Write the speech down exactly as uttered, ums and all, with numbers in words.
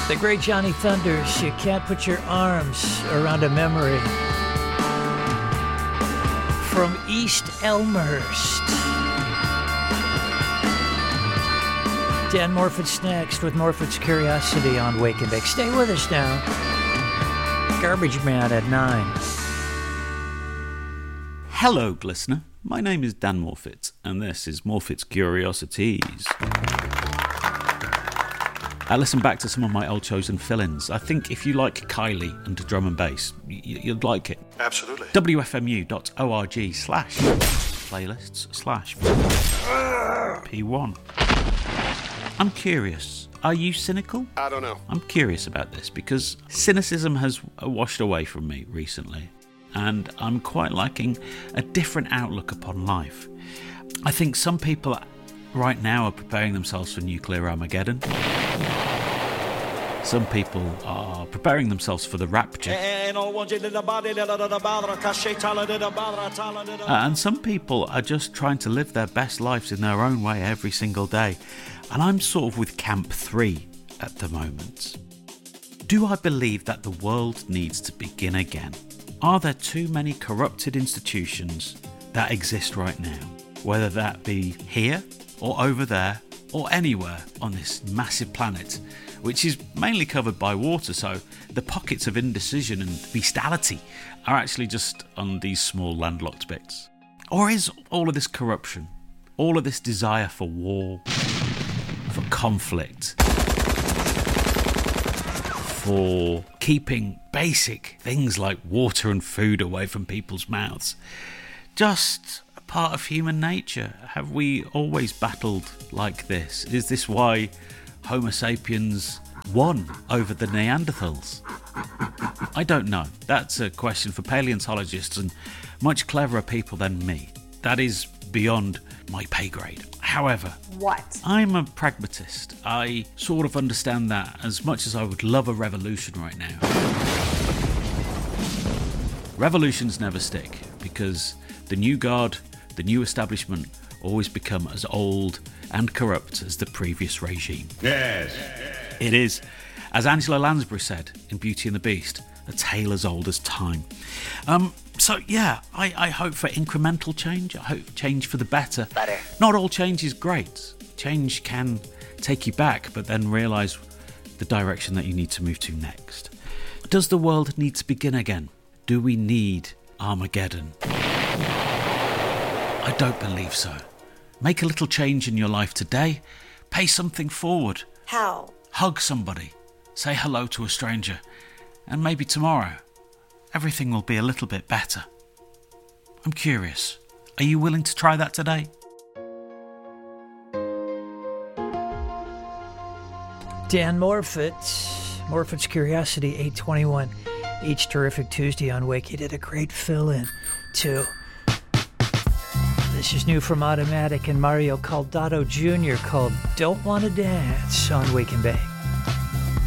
The great Johnny Thunders, You Can't Put Your Arms Around a Memory. From East Elmhurst. Dan Morford's next with Morford's Curiosity on Wake and Bake. Stay with us now. Garbage Man at nine. Hello, Glistener. My name is Dan Morfitt, and this is Morfitt's Curiosities. I listened back to some of my old chosen fill-ins. I think if you like Kylie and drum and bass, y- you'd like it. Absolutely. W F M U dot org slash playlists slash P one. I'm curious. Are you cynical? I don't know. I'm curious about this because cynicism has washed away from me recently, and I'm quite liking a different outlook upon life. I think some people right now are preparing themselves for nuclear Armageddon. Some people are preparing themselves for the rapture. Uh, and some people are just trying to live their best lives in their own way every single day. And I'm sort of with camp three at the moment. Do I believe that the world needs to begin again? Are there too many corrupted institutions that exist right now? Whether that be here or over there or anywhere on this massive planet, which is mainly covered by water, so the pockets of indecision and bestiality are actually just on these small landlocked bits. Or is all of this corruption, all of this desire for war, for conflict, for keeping basic things like water and food away from people's mouths, just a part of human nature? Have we always battled like this? Is this why Homo sapiens won over the Neanderthals? I don't know. That's a question for paleontologists and much cleverer people than me. That is beyond my pay grade. However, what? I'm a pragmatist. I sort of understand that as much as I would love a revolution right now. Revolutions never stick because the new guard, the new establishment always become as old and corrupt as the previous regime. Yes. It is, as Angela Lansbury said in Beauty and the Beast, a tale as old as time. Um, so yeah, I, I hope for incremental change. I hope change for the better. Better. Not all change is great. Change can take you back, but then realise the direction that you need to move to next. Does the world need to begin again? Do we need Armageddon? I don't believe so. Make a little change in your life today. Pay something forward. How? Hug somebody. Say hello to a stranger. And maybe tomorrow, everything will be a little bit better. I'm curious. Are you willing to try that today? Dan Morfitt, Morfitt's Curiosity, eight twenty-one. Each terrific Tuesday on Wake. He did a great fill-in, too. This is new from Automatic and Mario Caldato Junior called Don't Wanna Dance on Wake and Bake.